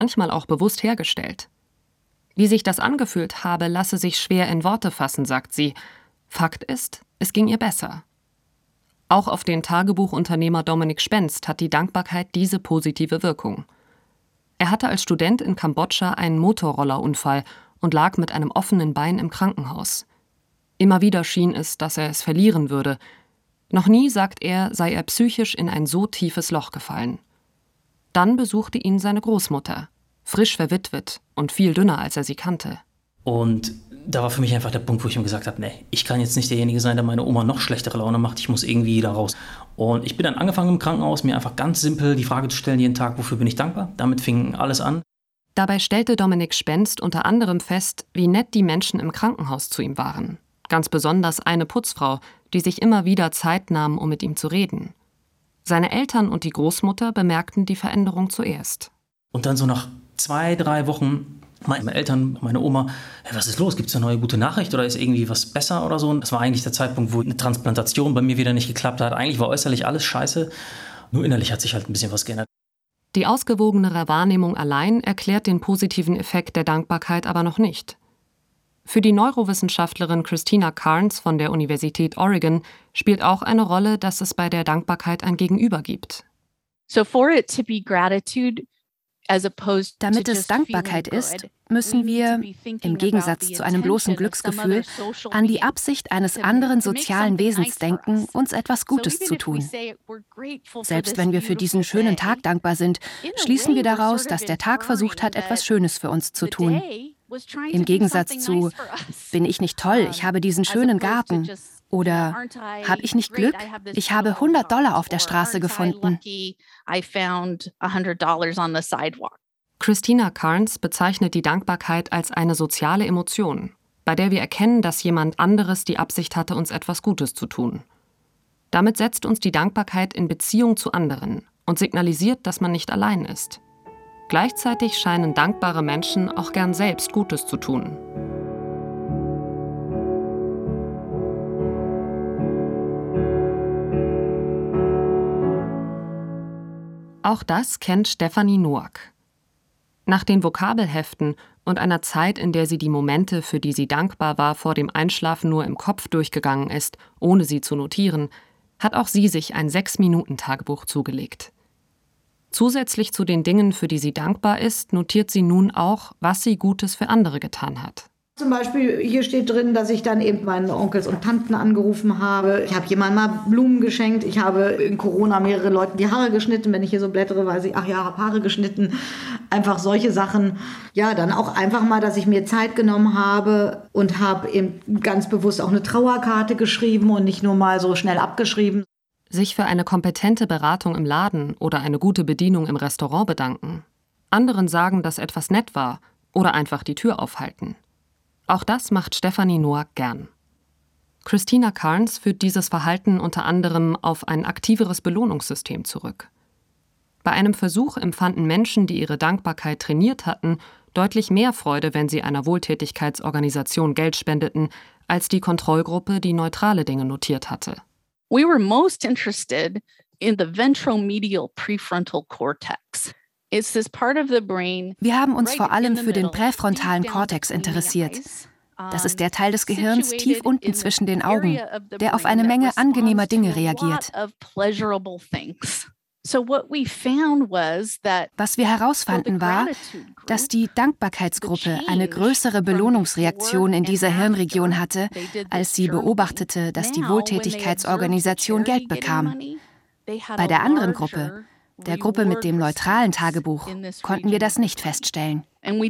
manchmal auch bewusst hergestellt. Wie sich das angefühlt habe, lasse sich schwer in Worte fassen, sagt sie. Fakt ist, es ging ihr besser. Auch auf den Tagebuchunternehmer Dominik Spenst hat die Dankbarkeit diese positive Wirkung. Er hatte als Student in Kambodscha einen Motorrollerunfall und lag mit einem offenen Bein im Krankenhaus. Immer wieder schien es, dass er es verlieren würde. Noch nie, sagt er, sei er psychisch in ein so tiefes Loch gefallen. Dann besuchte ihn seine Großmutter, frisch verwitwet und viel dünner, als er sie kannte. Und da war für mich einfach der Punkt, wo ich mir gesagt habe, nee, ich kann jetzt nicht derjenige sein, der meine Oma noch schlechtere Laune macht, ich muss irgendwie da raus. Und ich bin dann angefangen im Krankenhaus, mir einfach ganz simpel die Frage zu stellen jeden Tag, wofür bin ich dankbar? Damit fing alles an. Dabei stellte Dominik Spenst unter anderem fest, wie nett die Menschen im Krankenhaus zu ihm waren. Ganz besonders eine Putzfrau, die sich immer wieder Zeit nahm, um mit ihm zu reden. Seine Eltern und die Großmutter bemerkten die Veränderung zuerst. Und dann so nach 2-3 Wochen meine Eltern, meine Oma, hey, was ist los? Gibt es eine neue gute Nachricht oder ist irgendwie was besser oder so? Und das war eigentlich der Zeitpunkt, wo eine Transplantation bei mir wieder nicht geklappt hat. Eigentlich war äußerlich alles scheiße, nur innerlich hat sich halt ein bisschen was geändert. Die ausgewogenere Wahrnehmung allein erklärt den positiven Effekt der Dankbarkeit aber noch nicht. Für die Neurowissenschaftlerin Christina Carnes von der Universität Oregon spielt auch eine Rolle, dass es bei der Dankbarkeit ein Gegenüber gibt. So for it to be gratitude, damit es Dankbarkeit ist, müssen wir, im Gegensatz zu einem bloßen Glücksgefühl, an die Absicht eines anderen sozialen Wesens denken, uns etwas Gutes zu tun. Selbst wenn wir für diesen schönen Tag dankbar sind, schließen wir daraus, dass der Tag versucht hat, etwas Schönes für uns zu tun. Im Gegensatz zu, bin ich nicht toll, ich habe diesen schönen Garten. Oder, habe ich nicht Glück? Ich habe $100 auf der Straße gefunden. Christina Carnes bezeichnet die Dankbarkeit als eine soziale Emotion, bei der wir erkennen, dass jemand anderes die Absicht hatte, uns etwas Gutes zu tun. Damit setzt uns die Dankbarkeit in Beziehung zu anderen und signalisiert, dass man nicht allein ist. Gleichzeitig scheinen dankbare Menschen auch gern selbst Gutes zu tun. Auch das kennt Stefanie Noack. Nach den Vokabelheften und einer Zeit, in der sie die Momente, für die sie dankbar war, vor dem Einschlafen nur im Kopf durchgegangen ist, ohne sie zu notieren, hat auch sie sich ein 6-Minuten-Tagebuch zugelegt. Zusätzlich zu den Dingen, für die sie dankbar ist, notiert sie nun auch, was sie Gutes für andere getan hat. Zum Beispiel, hier steht drin, dass ich dann eben meine Onkels und Tanten angerufen habe. Ich habe jemandem mal Blumen geschenkt. Ich habe in Corona mehrere Leuten die Haare geschnitten. Wenn ich hier so blättere, weiß ich, ach ja, habe Haare geschnitten. Einfach solche Sachen. Ja, dann auch einfach mal, dass ich mir Zeit genommen habe und habe eben ganz bewusst auch eine Trauerkarte geschrieben und nicht nur mal so schnell abgeschrieben. Sich für eine kompetente Beratung im Laden oder eine gute Bedienung im Restaurant bedanken. Anderen sagen, dass etwas nett war oder einfach die Tür aufhalten. Auch das macht Stefanie Noack gern. Christina Carnes führt dieses Verhalten unter anderem auf ein aktiveres Belohnungssystem zurück. Bei einem Versuch empfanden Menschen, die ihre Dankbarkeit trainiert hatten, deutlich mehr Freude, wenn sie einer Wohltätigkeitsorganisation Geld spendeten, als die Kontrollgruppe, die neutrale Dinge notiert hatte. We were most interested in the ventromedial prefrontal cortex. Wir haben uns vor allem für den präfrontalen Kortex interessiert. Das ist der Teil des Gehirns tief unten zwischen den Augen, der auf eine Menge angenehmer Dinge reagiert. Was wir herausfanden war, dass die Dankbarkeitsgruppe eine größere Belohnungsreaktion in dieser Hirnregion hatte, als sie beobachtete, dass die Wohltätigkeitsorganisation Geld bekam. Bei der anderen Gruppe, der Gruppe mit dem neutralen Tagebuch, konnten wir das nicht feststellen.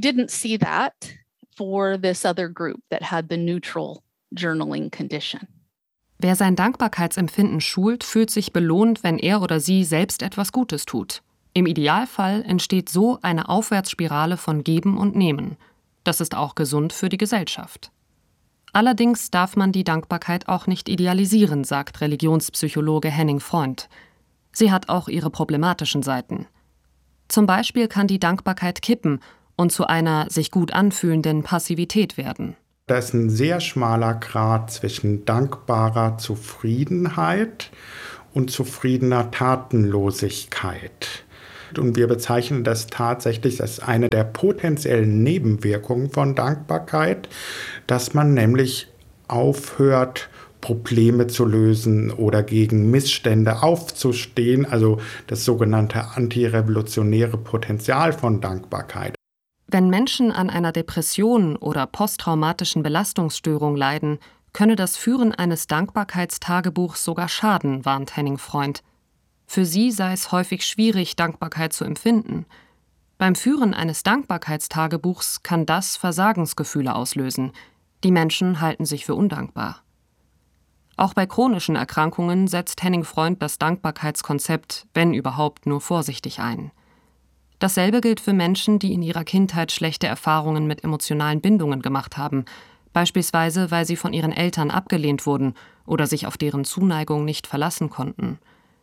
Wer sein Dankbarkeitsempfinden schult, fühlt sich belohnt, wenn er oder sie selbst etwas Gutes tut. Im Idealfall entsteht so eine Aufwärtsspirale von Geben und Nehmen. Das ist auch gesund für die Gesellschaft. Allerdings darf man die Dankbarkeit auch nicht idealisieren, sagt Religionspsychologe Henning Freund. Sie hat auch ihre problematischen Seiten. Zum Beispiel kann die Dankbarkeit kippen und zu einer sich gut anfühlenden Passivität werden. Da ist ein sehr schmaler Grat zwischen dankbarer Zufriedenheit und zufriedener Tatenlosigkeit. Und wir bezeichnen das tatsächlich als eine der potenziellen Nebenwirkungen von Dankbarkeit, dass man nämlich aufhört, Probleme zu lösen oder gegen Missstände aufzustehen, also das sogenannte antirevolutionäre Potenzial von Dankbarkeit. Wenn Menschen an einer Depression oder posttraumatischen Belastungsstörung leiden, könne das Führen eines Dankbarkeitstagebuchs sogar schaden, warnt Henning Freund. Für sie sei es häufig schwierig, Dankbarkeit zu empfinden. Beim Führen eines Dankbarkeitstagebuchs kann das Versagensgefühle auslösen. Die Menschen halten sich für undankbar. Auch bei chronischen Erkrankungen setzt Henning Freund das Dankbarkeitskonzept, wenn überhaupt, nur vorsichtig ein. Dasselbe gilt für Menschen, die in ihrer Kindheit schlechte Erfahrungen mit emotionalen Bindungen gemacht haben, beispielsweise weil sie von ihren Eltern abgelehnt wurden oder sich auf deren Zuneigung nicht verlassen konnten.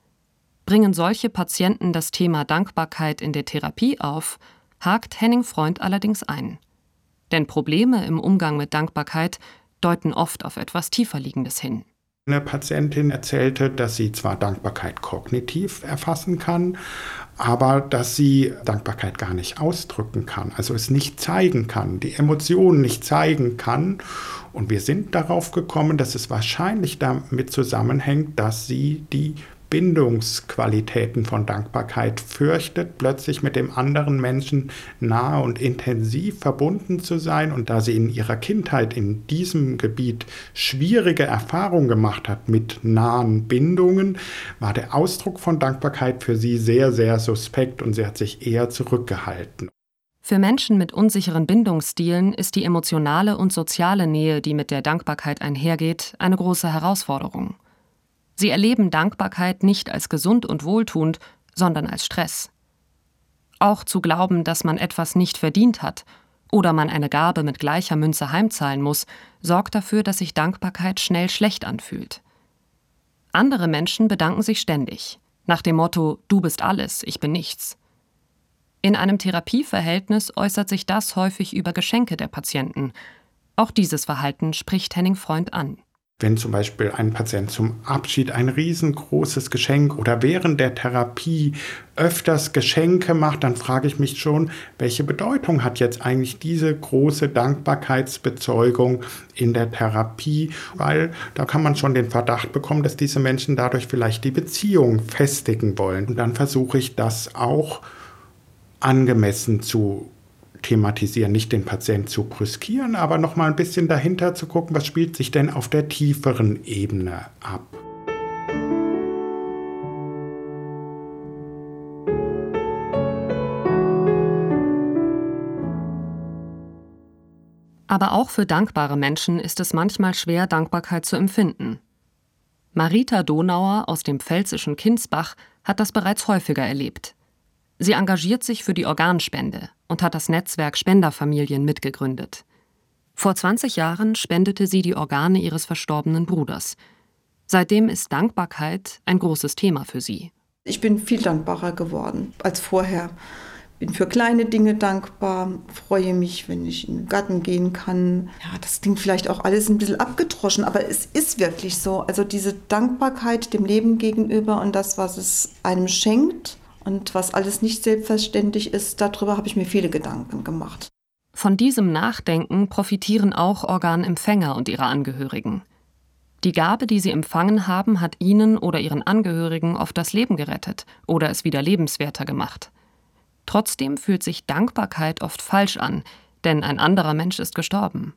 Bringen solche Patienten das Thema Dankbarkeit in der Therapie auf, hakt Henning Freund allerdings ein. Denn Probleme im Umgang mit Dankbarkeit deuten oft auf etwas Tieferliegendes hin. Eine Patientin erzählte, dass sie zwar Dankbarkeit kognitiv erfassen kann, aber dass sie Dankbarkeit gar nicht ausdrücken kann, also es nicht zeigen kann, die Emotionen nicht zeigen kann. Und wir sind darauf gekommen, dass es wahrscheinlich damit zusammenhängt, dass sie die Bindungsqualitäten von Dankbarkeit fürchtet, plötzlich mit dem anderen Menschen nahe und intensiv verbunden zu sein. Und da sie in ihrer Kindheit in diesem Gebiet schwierige Erfahrungen gemacht hat mit nahen Bindungen, war der Ausdruck von Dankbarkeit für sie sehr, sehr suspekt und sie hat sich eher zurückgehalten. Für Menschen mit unsicheren Bindungsstilen ist die emotionale und soziale Nähe, die mit der Dankbarkeit einhergeht, eine große Herausforderung. Sie erleben Dankbarkeit nicht als gesund und wohltuend, sondern als Stress. Auch zu glauben, dass man etwas nicht verdient hat oder man eine Gabe mit gleicher Münze heimzahlen muss, sorgt dafür, dass sich Dankbarkeit schnell schlecht anfühlt. Andere Menschen bedanken sich ständig, nach dem Motto: Du bist alles, ich bin nichts. In einem Therapieverhältnis äußert sich das häufig über Geschenke der Patienten. Auch dieses Verhalten spricht Henning Freund an. Wenn zum Beispiel ein Patient zum Abschied ein riesengroßes Geschenk oder während der Therapie öfters Geschenke macht, dann frage ich mich schon, welche Bedeutung hat jetzt eigentlich diese große Dankbarkeitsbezeugung in der Therapie? Weil da kann man schon den Verdacht bekommen, dass diese Menschen dadurch vielleicht die Beziehung festigen wollen. Und dann versuche ich das auch angemessen zu thematisieren, nicht den Patienten zu brüskieren, aber noch mal ein bisschen dahinter zu gucken, was spielt sich denn auf der tieferen Ebene ab. Aber auch für dankbare Menschen ist es manchmal schwer, Dankbarkeit zu empfinden. Marita Donauer aus dem pfälzischen Kinsbach hat das bereits häufiger erlebt. Sie engagiert sich für die Organspende und hat das Netzwerk Spenderfamilien mitgegründet. Vor 20 Jahren spendete sie die Organe ihres verstorbenen Bruders. Seitdem ist Dankbarkeit ein großes Thema für sie. Ich bin viel dankbarer geworden als vorher. Bin für kleine Dinge dankbar, freue mich, wenn ich in den Garten gehen kann. Ja, das klingt vielleicht auch alles ein bisschen abgedroschen, aber es ist wirklich so. Also diese Dankbarkeit dem Leben gegenüber und das, was es einem schenkt, und was alles nicht selbstverständlich ist, darüber habe ich mir viele Gedanken gemacht. Von diesem Nachdenken profitieren auch Organempfänger und ihre Angehörigen. Die Gabe, die sie empfangen haben, hat ihnen oder ihren Angehörigen oft das Leben gerettet oder es wieder lebenswerter gemacht. Trotzdem fühlt sich Dankbarkeit oft falsch an, denn ein anderer Mensch ist gestorben.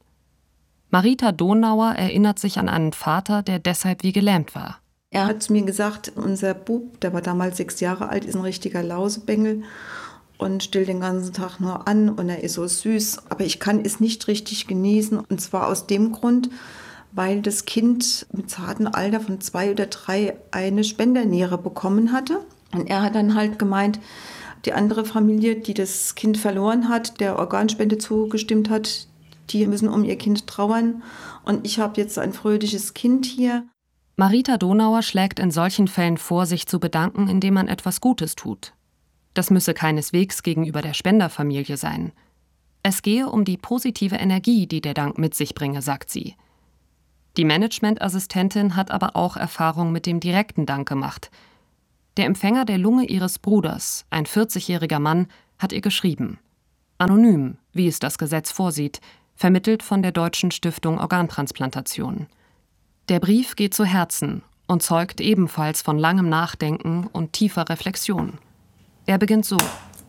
Marita Donauer erinnert sich an einen Vater, der deshalb wie gelähmt war. Er hat zu mir gesagt, unser Bub, der war damals 6 Jahre alt, ist ein richtiger Lausebengel und stellt den ganzen Tag nur an und er ist so süß. Aber ich kann es nicht richtig genießen und zwar aus dem Grund, weil das Kind mit zartem Alter von 2 oder 3 eine Spenderniere bekommen hatte. Und er hat dann halt gemeint, die andere Familie, die das Kind verloren hat, der Organspende zugestimmt hat, die müssen um ihr Kind trauern. Und ich habe jetzt ein fröhliches Kind hier. Marita Donauer schlägt in solchen Fällen vor, sich zu bedanken, indem man etwas Gutes tut. Das müsse keineswegs gegenüber der Spenderfamilie sein. Es gehe um die positive Energie, die der Dank mit sich bringe, sagt sie. Die Managementassistentin hat aber auch Erfahrung mit dem direkten Dank gemacht. Der Empfänger der Lunge ihres Bruders, ein 40-jähriger Mann, hat ihr geschrieben. Anonym, wie es das Gesetz vorsieht, vermittelt von der Deutschen Stiftung Organtransplantation. Der Brief geht zu Herzen und zeugt ebenfalls von langem Nachdenken und tiefer Reflexion. Er beginnt so: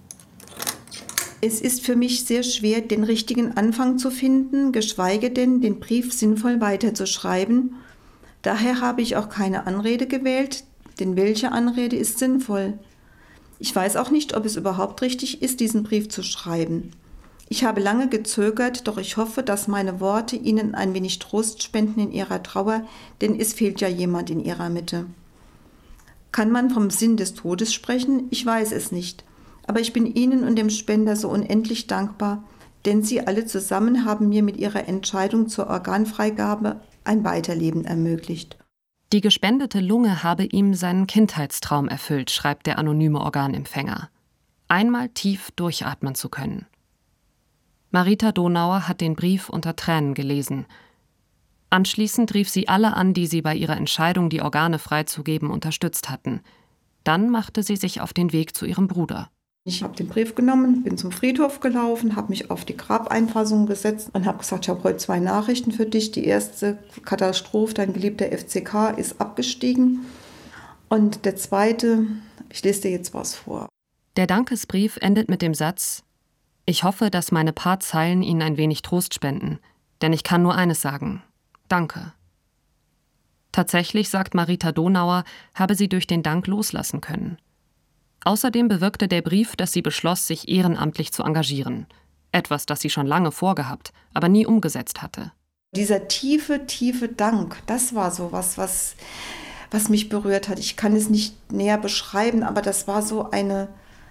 Es ist für mich sehr schwer, den richtigen Anfang zu finden, geschweige denn, den Brief sinnvoll weiterzuschreiben. Daher habe ich auch keine Anrede gewählt, denn welche Anrede ist sinnvoll? Ich weiß auch nicht, ob es überhaupt richtig ist, diesen Brief zu schreiben. Ich habe lange gezögert, doch ich hoffe, dass meine Worte Ihnen ein wenig Trost spenden in Ihrer Trauer, denn es fehlt ja jemand in Ihrer Mitte. Kann man vom Sinn des Todes sprechen? Ich weiß es nicht. Aber ich bin Ihnen und dem Spender so unendlich dankbar, denn Sie alle zusammen haben mir mit Ihrer Entscheidung zur Organfreigabe ein Weiterleben ermöglicht. Die gespendete Lunge habe ihm seinen Kindheitstraum erfüllt, schreibt der anonyme Organempfänger. Einmal tief durchatmen zu können. Marita Donauer hat den Brief unter Tränen gelesen. Anschließend rief sie alle an, die sie bei ihrer Entscheidung, die Organe freizugeben, unterstützt hatten. Dann machte sie sich auf den Weg zu ihrem Bruder. Ich habe den Brief genommen, bin zum Friedhof gelaufen, habe mich auf die Grabeinfassung gesetzt und habe gesagt, ich habe heute 2 Nachrichten für dich. Die erste: Katastrophe, dein geliebter FCK ist abgestiegen. Und der zweite: ich lese dir jetzt was vor. Der Dankesbrief endet mit dem Satz: Ich hoffe, dass meine paar Zeilen Ihnen ein wenig Trost spenden, denn ich kann nur eines sagen: Danke. Tatsächlich, sagt Marita Donauer, habe sie durch den Dank loslassen können. Außerdem bewirkte der Brief, dass sie beschloss, sich ehrenamtlich zu engagieren. Etwas, das sie schon lange vorgehabt, aber nie umgesetzt hatte. Dieser tiefe, tiefe Dank, das war so was mich berührt hat. Ich kann es nicht näher beschreiben, aber das war so eine...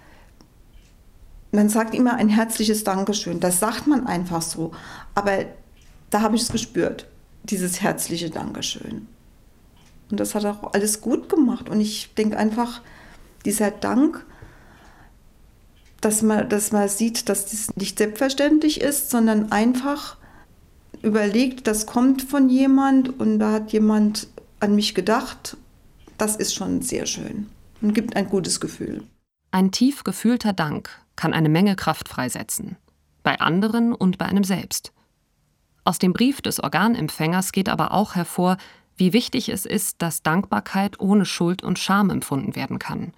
Man sagt immer ein herzliches Dankeschön. Das sagt man einfach so. Aber da habe ich es gespürt, dieses herzliche Dankeschön. Und das hat auch alles gut gemacht. Und ich denke einfach, dieser Dank, dass man sieht, dass das nicht selbstverständlich ist, sondern einfach überlegt, das kommt von jemand und da hat jemand an mich gedacht. Das ist schon sehr schön und gibt ein gutes Gefühl. Ein tief gefühlter Dank kann eine Menge Kraft freisetzen. Bei anderen und bei einem selbst. Aus dem Brief des Organempfängers geht aber auch hervor, wie wichtig es ist, dass Dankbarkeit ohne Schuld und Scham empfunden werden kann.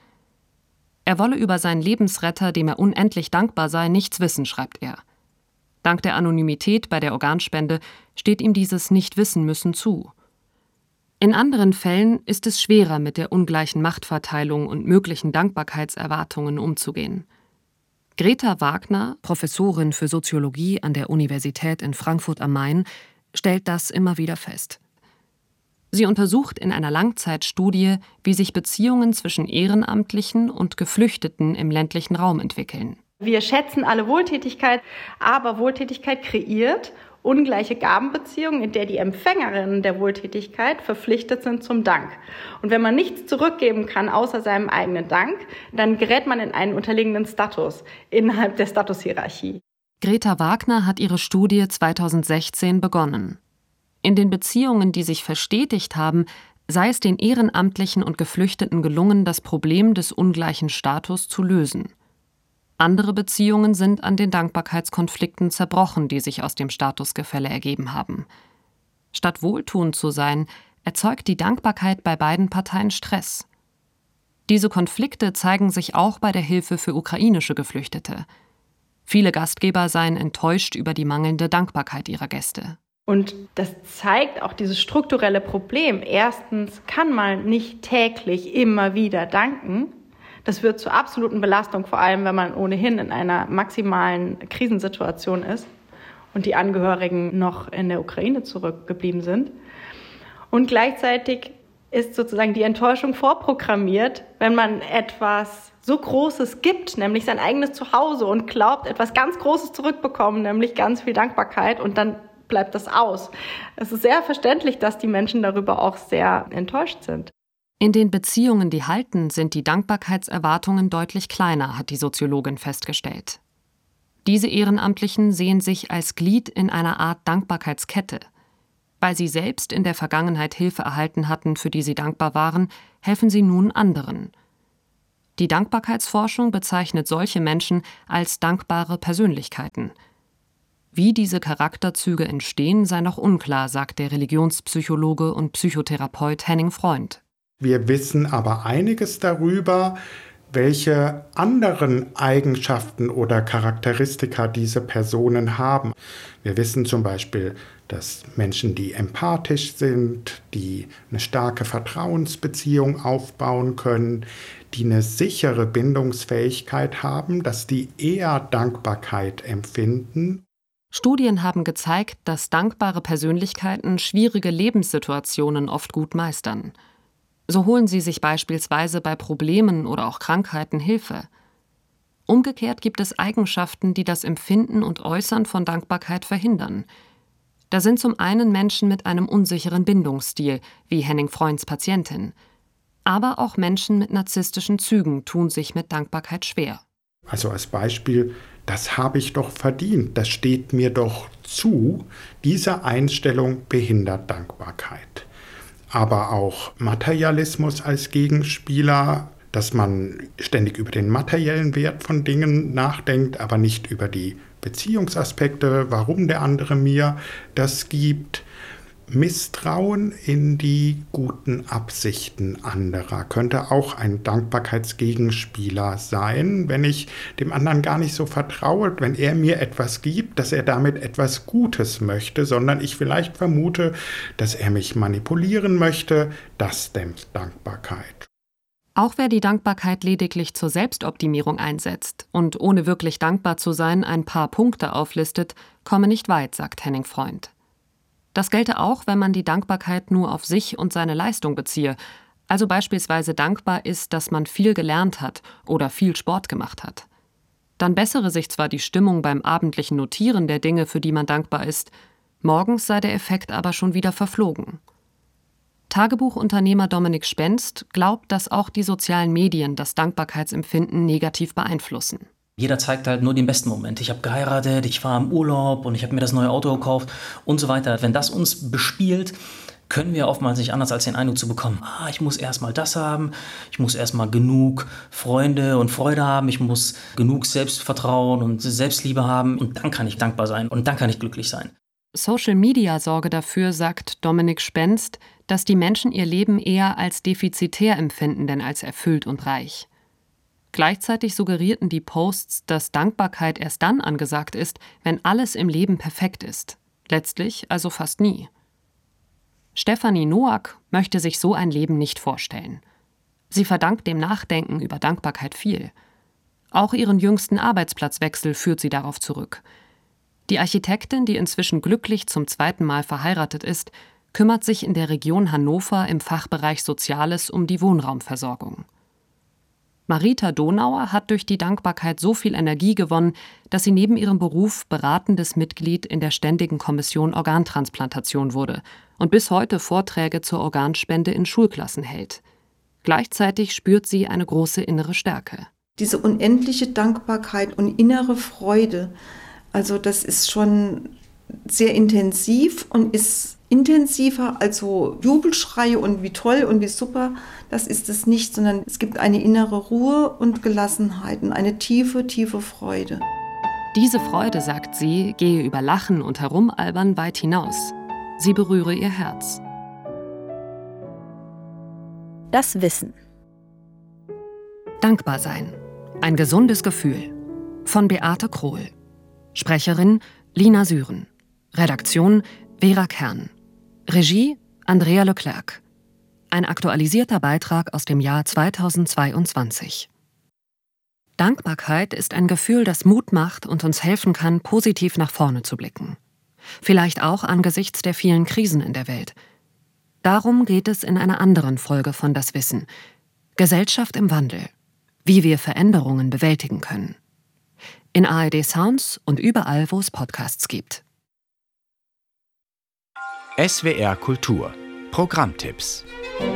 Er wolle über seinen Lebensretter, dem er unendlich dankbar sei, nichts wissen, schreibt er. Dank der Anonymität bei der Organspende steht ihm dieses Nicht-Wissen-Müssen zu. In anderen Fällen ist es schwerer, mit der ungleichen Machtverteilung und möglichen Dankbarkeitserwartungen umzugehen. Greta Wagner, Professorin für Soziologie an der Universität in Frankfurt am Main, stellt das immer wieder fest. Sie untersucht in einer Langzeitstudie, wie sich Beziehungen zwischen Ehrenamtlichen und Geflüchteten im ländlichen Raum entwickeln. Wir schätzen alle Wohltätigkeit, aber Wohltätigkeit kreiert ungleiche Gabenbeziehungen, in der die Empfängerinnen der Wohltätigkeit verpflichtet sind zum Dank. Und wenn man nichts zurückgeben kann außer seinem eigenen Dank, dann gerät man in einen unterliegenden Status innerhalb der Statushierarchie. Greta Wagner hat ihre Studie 2016 begonnen. In den Beziehungen, die sich verstetigt haben, sei es den Ehrenamtlichen und Geflüchteten gelungen, das Problem des ungleichen Status zu lösen. Andere Beziehungen sind an den Dankbarkeitskonflikten zerbrochen, die sich aus dem Statusgefälle ergeben haben. Statt wohltuend zu sein, erzeugt die Dankbarkeit bei beiden Parteien Stress. Diese Konflikte zeigen sich auch bei der Hilfe für ukrainische Geflüchtete. Viele Gastgeber seien enttäuscht über die mangelnde Dankbarkeit ihrer Gäste. Und das zeigt auch dieses strukturelle Problem. Erstens kann man nicht täglich immer wieder danken. Das wird zur absoluten Belastung, vor allem wenn man ohnehin in einer maximalen Krisensituation ist und die Angehörigen noch in der Ukraine zurückgeblieben sind. Und gleichzeitig ist sozusagen die Enttäuschung vorprogrammiert, wenn man etwas so Großes gibt, nämlich sein eigenes Zuhause, und glaubt, etwas ganz Großes zurückbekommen, nämlich ganz viel Dankbarkeit, und dann bleibt das aus. Es ist sehr verständlich, dass die Menschen darüber auch sehr enttäuscht sind. In den Beziehungen, die halten, sind die Dankbarkeitserwartungen deutlich kleiner, hat die Soziologin festgestellt. Diese Ehrenamtlichen sehen sich als Glied in einer Art Dankbarkeitskette. Weil sie selbst in der Vergangenheit Hilfe erhalten hatten, für die sie dankbar waren, helfen sie nun anderen. Die Dankbarkeitsforschung bezeichnet solche Menschen als dankbare Persönlichkeiten. Wie diese Charakterzüge entstehen, sei noch unklar, sagt der Religionspsychologe und Psychotherapeut Henning Freund. Wir wissen aber einiges darüber, welche anderen Eigenschaften oder Charakteristika diese Personen haben. Wir wissen zum Beispiel, dass Menschen, die empathisch sind, die eine starke Vertrauensbeziehung aufbauen können, die eine sichere Bindungsfähigkeit haben, dass die eher Dankbarkeit empfinden. Studien haben gezeigt, dass dankbare Persönlichkeiten schwierige Lebenssituationen oft gut meistern. So holen sie sich beispielsweise bei Problemen oder auch Krankheiten Hilfe. Umgekehrt gibt es Eigenschaften, die das Empfinden und Äußern von Dankbarkeit verhindern. Da sind zum einen Menschen mit einem unsicheren Bindungsstil, wie Henning Freunds Patientin. Aber auch Menschen mit narzisstischen Zügen tun sich mit Dankbarkeit schwer. Also als Beispiel, das habe ich doch verdient, das steht mir doch zu. Diese Einstellung behindert Dankbarkeit. Aber auch Materialismus als Gegenspieler, dass man ständig über den materiellen Wert von Dingen nachdenkt, aber nicht über die Beziehungsaspekte, warum der andere mir das gibt. Misstrauen in die guten Absichten anderer könnte auch ein Dankbarkeitsgegenspieler sein, wenn ich dem anderen gar nicht so vertraue, wenn er mir etwas gibt, dass er damit etwas Gutes möchte, sondern ich vielleicht vermute, dass er mich manipulieren möchte. Das dämpft Dankbarkeit. Auch wer die Dankbarkeit lediglich zur Selbstoptimierung einsetzt und ohne wirklich dankbar zu sein ein paar Punkte auflistet, komme nicht weit, sagt Henning Freund. Das gelte auch, wenn man die Dankbarkeit nur auf sich und seine Leistung beziehe, also beispielsweise dankbar ist, dass man viel gelernt hat oder viel Sport gemacht hat. Dann bessere sich zwar die Stimmung beim abendlichen Notieren der Dinge, für die man dankbar ist, morgens sei der Effekt aber schon wieder verflogen. Tagebuchunternehmer Dominik Spenst glaubt, dass auch die sozialen Medien das Dankbarkeitsempfinden negativ beeinflussen. Jeder zeigt halt nur den besten Moment. Ich habe geheiratet, ich war im Urlaub und ich habe mir das neue Auto gekauft und so weiter. Wenn das uns bespielt, können wir oftmals nicht anders als den Eindruck zu bekommen, ich muss erstmal das haben, ich muss erstmal genug Freunde und Freude haben, ich muss genug Selbstvertrauen und Selbstliebe haben und dann kann ich dankbar sein und dann kann ich glücklich sein. Social Media sorge dafür, sagt Dominik Spenst, dass die Menschen ihr Leben eher als defizitär empfinden, denn als erfüllt und reich. Gleichzeitig suggerierten die Posts, dass Dankbarkeit erst dann angesagt ist, wenn alles im Leben perfekt ist. Letztlich also fast nie. Stefanie Noack möchte sich so ein Leben nicht vorstellen. Sie verdankt dem Nachdenken über Dankbarkeit viel. Auch ihren jüngsten Arbeitsplatzwechsel führt sie darauf zurück. Die Architektin, die inzwischen glücklich zum 2. Mal verheiratet ist, kümmert sich in der Region Hannover im Fachbereich Soziales um die Wohnraumversorgung. Marita Donauer hat durch die Dankbarkeit so viel Energie gewonnen, dass sie neben ihrem Beruf beratendes Mitglied in der Ständigen Kommission Organtransplantation wurde und bis heute Vorträge zur Organspende in Schulklassen hält. Gleichzeitig spürt sie eine große innere Stärke. Diese unendliche Dankbarkeit und innere Freude, also das ist schon sehr intensiv und ist intensiver als so Jubelschreie und wie toll und wie super, das ist es nicht, sondern es gibt eine innere Ruhe und Gelassenheit und eine tiefe, tiefe Freude. Diese Freude, sagt sie, gehe über Lachen und Herumalbern weit hinaus. Sie berühre ihr Herz. Das Wissen. Dankbar sein. Ein gesundes Gefühl. Von Beate Krohl. Sprecherin Lina Süren. Redaktion Vera Kern. Regie Andrea Leclerc. Ein aktualisierter Beitrag aus dem Jahr 2022. Dankbarkeit ist ein Gefühl, das Mut macht und uns helfen kann, positiv nach vorne zu blicken. Vielleicht auch angesichts der vielen Krisen in der Welt. Darum geht es in einer anderen Folge von Das Wissen. Gesellschaft im Wandel. Wie wir Veränderungen bewältigen können. In ARD Sounds und überall, wo es Podcasts gibt. SWR Kultur. Programmtipps.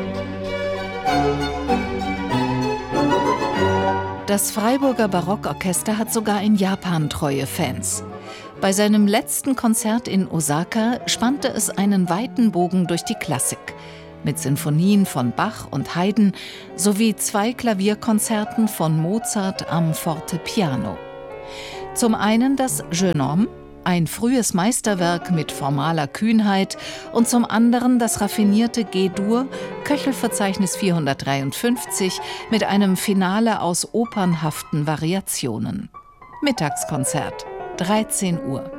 Das Freiburger Barockorchester hat sogar in Japan treue Fans. Bei seinem letzten Konzert in Osaka spannte es einen weiten Bogen durch die Klassik. mit Sinfonien von Bach und Haydn sowie 2 Klavierkonzerten von Mozart am Fortepiano. Zum einen das Jeune Homme, ein frühes Meisterwerk mit formaler Kühnheit, und zum anderen das raffinierte G-Dur, Köchelverzeichnis 453, mit einem Finale aus opernhaften Variationen. Mittagskonzert, 13 Uhr.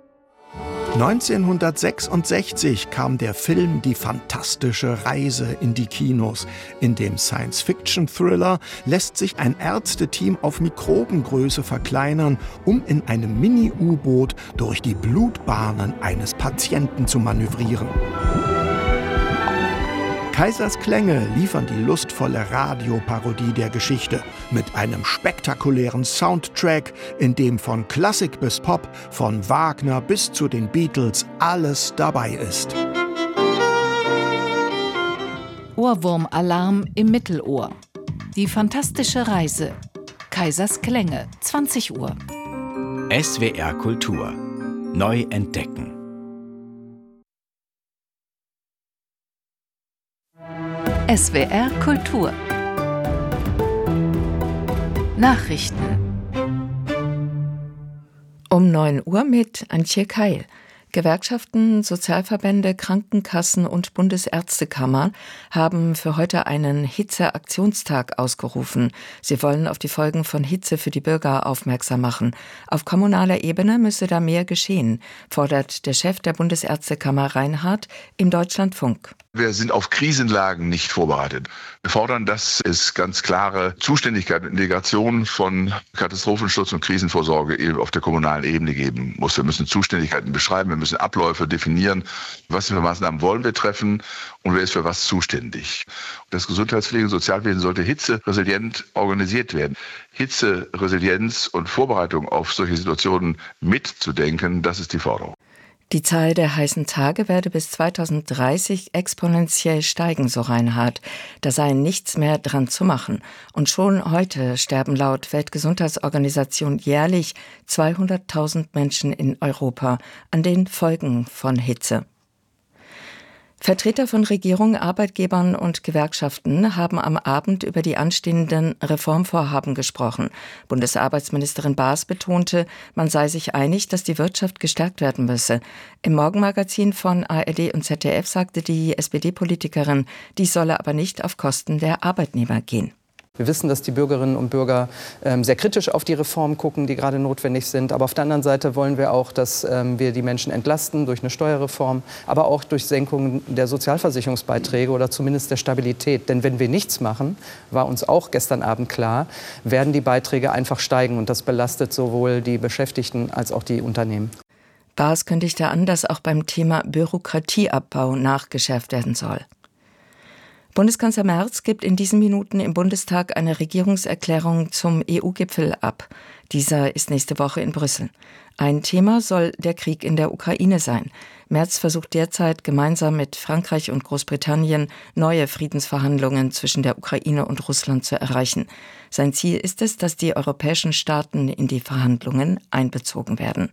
1966 kam der Film Die fantastische Reise in die Kinos. In dem Science-Fiction-Thriller lässt sich ein Ärzteteam auf Mikrobengröße verkleinern, um in einem Mini-U-Boot durch die Blutbahnen eines Patienten zu manövrieren. Kaisers Klänge liefern die lustvolle Radioparodie der Geschichte mit einem spektakulären Soundtrack, in dem von Klassik bis Pop, von Wagner bis zu den Beatles alles dabei ist. Ohrwurmalarm im Mittelohr. Die fantastische Reise. Kaisers Klänge, 20 Uhr. SWR Kultur. Neu entdecken. SWR Kultur. Nachrichten. Um 9 Uhr mit Antje Keil. Gewerkschaften, Sozialverbände, Krankenkassen und Bundesärztekammer haben für heute einen Hitzeaktionstag ausgerufen. Sie wollen auf die Folgen von Hitze für die Bürger aufmerksam machen. Auf kommunaler Ebene müsse da mehr geschehen, fordert der Chef der Bundesärztekammer Reinhardt im Deutschlandfunk. Wir sind auf Krisenlagen nicht vorbereitet. Wir fordern, dass es ganz klare Zuständigkeit und Integration von Katastrophenschutz und Krisenvorsorge auf der kommunalen Ebene geben muss. Wir müssen Zuständigkeiten beschreiben, wir müssen Abläufe definieren, was für Maßnahmen wollen wir treffen und wer ist für was zuständig. Das Gesundheitspflege- und Sozialwesen sollte hitzeresilient organisiert werden. Hitzeresilienz und Vorbereitung auf solche Situationen mitzudenken, das ist die Forderung. Die Zahl der heißen Tage werde bis 2030 exponentiell steigen, so Reinhardt. Da sei nichts mehr dran zu machen. Und schon heute sterben laut Weltgesundheitsorganisation jährlich 200.000 Menschen in Europa an den Folgen von Hitze. Vertreter von Regierung, Arbeitgebern und Gewerkschaften haben am Abend über die anstehenden Reformvorhaben gesprochen. Bundesarbeitsministerin Baas betonte, man sei sich einig, dass die Wirtschaft gestärkt werden müsse. Im Morgenmagazin von ARD und ZDF sagte die SPD-Politikerin, dies solle aber nicht auf Kosten der Arbeitnehmer gehen. Wir wissen, dass die Bürgerinnen und Bürger sehr kritisch auf die Reformen gucken, die gerade notwendig sind. Aber auf der anderen Seite wollen wir auch, dass wir die Menschen entlasten durch eine Steuerreform, aber auch durch Senkung der Sozialversicherungsbeiträge oder zumindest der Stabilität. Denn wenn wir nichts machen, war uns auch gestern Abend klar, werden die Beiträge einfach steigen. Und das belastet sowohl die Beschäftigten als auch die Unternehmen. Baas kündigte an, dass auch beim Thema Bürokratieabbau nachgeschärft werden soll. Bundeskanzler Merz gibt in diesen Minuten im Bundestag eine Regierungserklärung zum EU-Gipfel ab. Dieser ist nächste Woche in Brüssel. Ein Thema soll der Krieg in der Ukraine sein. Merz versucht derzeit gemeinsam mit Frankreich und Großbritannien neue Friedensverhandlungen zwischen der Ukraine und Russland zu erreichen. Sein Ziel ist es, dass die europäischen Staaten in die Verhandlungen einbezogen werden.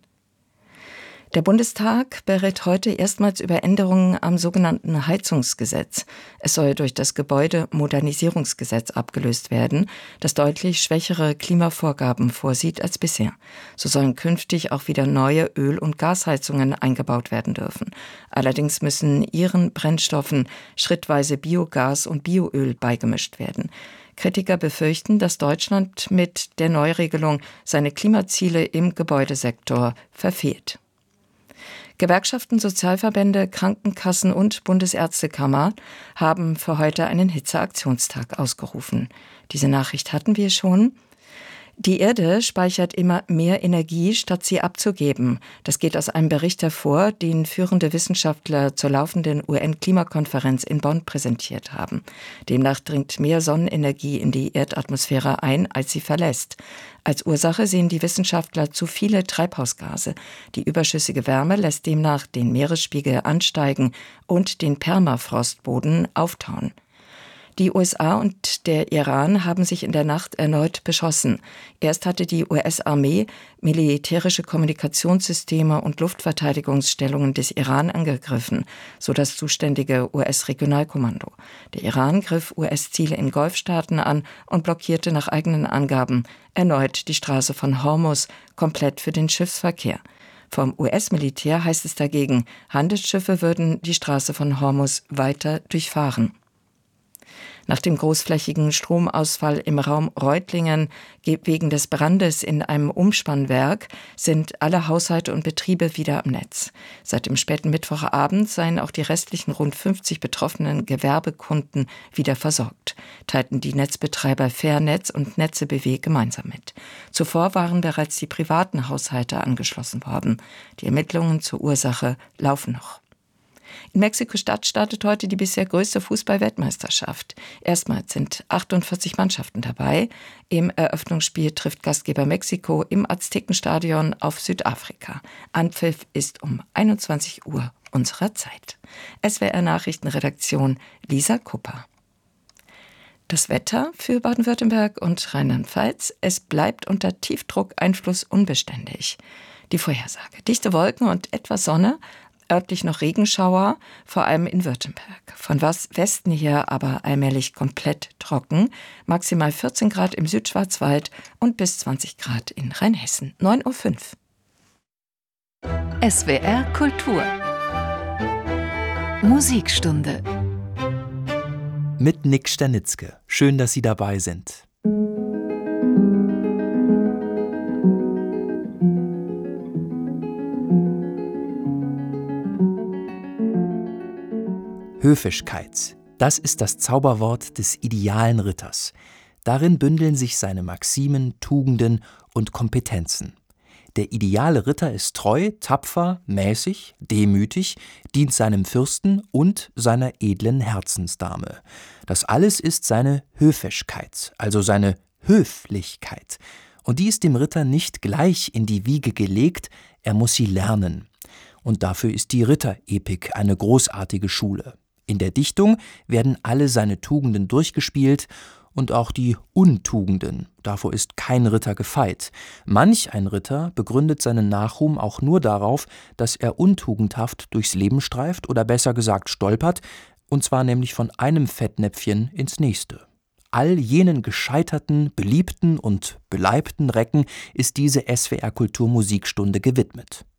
Der Bundestag berät heute erstmals über Änderungen am sogenannten Heizungsgesetz. Es soll durch das Gebäudemodernisierungsgesetz abgelöst werden, das deutlich schwächere Klimavorgaben vorsieht als bisher. So sollen künftig auch wieder neue Öl- und Gasheizungen eingebaut werden dürfen. Allerdings müssen ihren Brennstoffen schrittweise Biogas und Bioöl beigemischt werden. Kritiker befürchten, dass Deutschland mit der Neuregelung seine Klimaziele im Gebäudesektor verfehlt. Gewerkschaften, Sozialverbände, Krankenkassen und Bundesärztekammer haben für heute einen Hitzeaktionstag ausgerufen. Diese Nachricht hatten wir schon. Die Erde speichert immer mehr Energie, statt sie abzugeben. Das geht aus einem Bericht hervor, den führende Wissenschaftler zur laufenden UN-Klimakonferenz in Bonn präsentiert haben. Demnach dringt mehr Sonnenenergie in die Erdatmosphäre ein, als sie verlässt. Als Ursache sehen die Wissenschaftler zu viele Treibhausgase. Die überschüssige Wärme lässt demnach den Meeresspiegel ansteigen und den Permafrostboden auftauen. Die USA und der Iran haben sich in der Nacht erneut beschossen. Erst hatte die US-Armee militärische Kommunikationssysteme und Luftverteidigungsstellungen des Iran angegriffen, so das zuständige US-Regionalkommando. Der Iran griff US-Ziele in Golfstaaten an und blockierte nach eigenen Angaben erneut die Straße von Hormuz komplett für den Schiffsverkehr. Vom US-Militär heißt es dagegen, Handelsschiffe würden die Straße von Hormuz weiter durchfahren. Nach dem großflächigen Stromausfall im Raum Reutlingen wegen des Brandes in einem Umspannwerk sind alle Haushalte und Betriebe wieder am Netz. Seit dem späten Mittwochabend seien auch die restlichen rund 50 betroffenen Gewerbekunden wieder versorgt, teilten die Netzbetreiber Fairnetz und Netze BW gemeinsam mit. Zuvor waren bereits die privaten Haushalte angeschlossen worden. Die Ermittlungen zur Ursache laufen noch. In Mexiko-Stadt startet heute die bisher größte Fußball-Weltmeisterschaft. Erstmals sind 48 Mannschaften dabei. Im Eröffnungsspiel trifft Gastgeber Mexiko im Aztekenstadion auf Südafrika. Anpfiff ist um 21 Uhr unserer Zeit. SWR-Nachrichtenredaktion Lisa Kupper. Das Wetter für Baden-Württemberg und Rheinland-Pfalz: Es bleibt unter Tiefdruckeinfluss unbeständig. Die Vorhersage: dichte Wolken und etwas Sonne, örtlich noch Regenschauer, vor allem in Württemberg. Von Westen her aber allmählich komplett trocken. Maximal 14 Grad im Südschwarzwald und bis 20 Grad in Rheinhessen. 9:05 Uhr. SWR Kultur Musikstunde mit Nick Sternitzke. Schön, dass Sie dabei sind. Höfigkeit, das ist das Zauberwort des idealen Ritters. Darin bündeln sich seine Maximen, Tugenden und Kompetenzen. Der ideale Ritter ist treu, tapfer, mäßig, demütig, dient seinem Fürsten und seiner edlen Herzensdame. Das alles ist seine Höfigkeit, also seine Höflichkeit. Und die ist dem Ritter nicht gleich in die Wiege gelegt, er muss sie lernen. Und dafür ist die Ritterepik eine großartige Schule. In der Dichtung werden alle seine Tugenden durchgespielt und auch die Untugenden. Davor ist kein Ritter gefeit. Manch ein Ritter begründet seinen Nachruhm auch nur darauf, dass er untugendhaft durchs Leben streift oder besser gesagt stolpert, und zwar nämlich von einem Fettnäpfchen ins nächste. All jenen gescheiterten, beliebten und beleibten Recken ist diese SWR Kultur Musikstunde gewidmet.